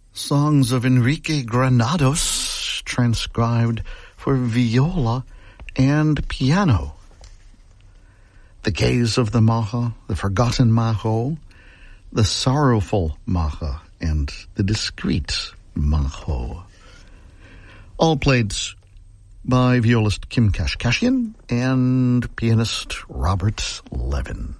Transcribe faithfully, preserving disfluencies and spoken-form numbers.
Songs of Enrique Granados, transcribed for viola and piano. The Gaze of the Maha, the Forgotten Maho, the Sorrowful Maha, and the Discreet Maho. All played by violist Kim Kashkashian and pianist Robert Levin.